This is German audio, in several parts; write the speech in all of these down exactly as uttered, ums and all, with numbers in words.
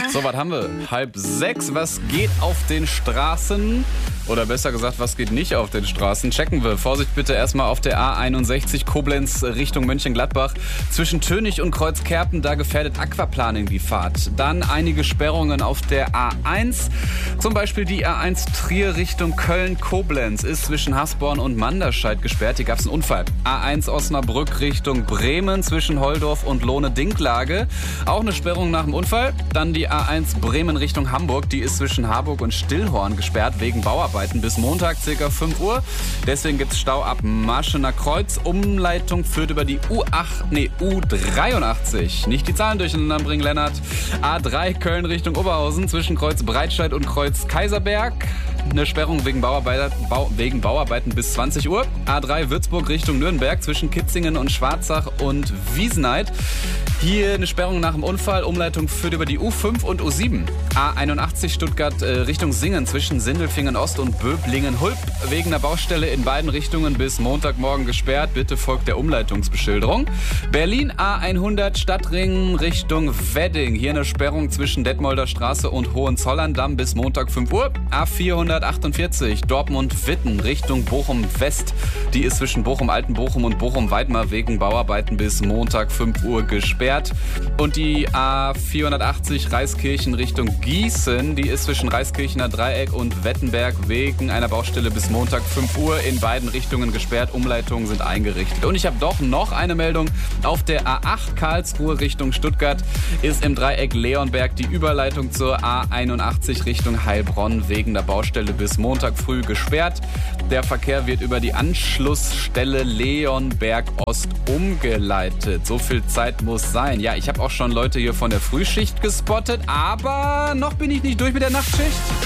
So, was haben wir? Halb sechs. Was geht auf den Straßen? Oder besser gesagt, was geht nicht auf den Straßen? Checken wir. Vorsicht bitte erstmal auf der A einundsechzig Koblenz Richtung Mönchengladbach. Zwischen Tönig und Kreuzkerpen, da gefährdet Aquaplaning die Fahrt. Dann einige Sperrungen auf der A eins. Zum Beispiel die A eins Trier Richtung Köln-Koblenz ist zwischen Hasborn und Manderscheid gesperrt. Hier gab es einen Unfall. A eins Osnabrück Richtung Bremen zwischen Holdorf und Lohne-Dinklage. Auch eine Sperrung nach dem Unfall. Dann die A eins Bremen Richtung Hamburg. Die ist zwischen Harburg und Stillhorn gesperrt wegen Bauarbeiten bis Montag ca. fünf Uhr. Deswegen gibt es Stau ab Marschener Kreuz. Umleitung führt über die U acht, nee, U dreiundachtzig. Nicht die Zahlen durcheinander bringen, Lennart. A drei Köln Richtung Oberhausen zwischen Kreuz Breitscheid und Kreuz Kaiserberg. Eine Sperrung wegen, Bauarbeit, Bau, wegen Bauarbeiten bis zwanzig Uhr. A drei Würzburg Richtung Nürnberg zwischen Kitzingen und Schwarzach und Wiesenheid. Hier eine Sperrung nach dem Unfall. Umleitung führt über die U fünf und U sieben. A einundachtzig Stuttgart äh, Richtung Singen zwischen Sindelfingen Ost und Böblingen-Hulp. Wegen einer Baustelle in beiden Richtungen bis Montagmorgen gesperrt. Bitte folgt der Umleitungsbeschilderung. Berlin A hundert Stadtring Richtung Wedding. Hier eine Sperrung zwischen Detmolder Straße und Hohenzollern-Damm bis Montag fünf Uhr. A vierhundertachtundvierzig Dortmund-Witten Richtung Bochum-West. Die ist zwischen Bochum-Altenbochum und Bochum-Weidmar wegen Bauarbeiten bis Montag fünf Uhr gesperrt. Und die A vierhundertachtzig Reiskirchen Richtung Gießen, die ist zwischen Reiskirchener Dreieck und Wettenberg wegen einer Baustelle bis Montag fünf Uhr in beiden Richtungen gesperrt. Umleitungen sind eingerichtet. Und ich habe doch noch eine Meldung. Auf der A acht Karlsruhe Richtung Stuttgart ist im Dreieck Leonberg die Überleitung zur A einundachtzig Richtung Heilbronn wegen der Baustelle bis Montag früh gesperrt. Der Verkehr wird über die Anschlussstelle Leonberg Ost umgeleitet. So viel Zeit muss sein. Ja, ich habe auch schon Leute hier von der Frühschicht gespottet, aber noch bin ich nicht durch mit der Nachtschicht.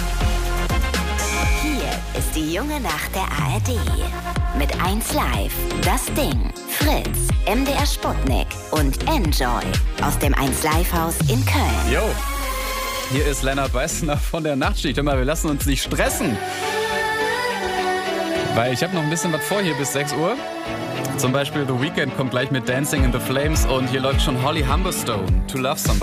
Hier ist die junge Nacht der A R D. Mit eins Live, Das Ding, Fritz, M D R Sputnik und Enjoy aus dem eins Live Haus in Köln. Jo, hier ist Lennart Beißner von der Nachtschicht. Hör mal, wir lassen uns nicht stressen. Weil ich habe noch ein bisschen was vor hier bis sechs Uhr. Zum Beispiel The Weeknd kommt gleich mit Dancing in the Flames und hier läuft schon Holly Humberstone, To Love Somebody.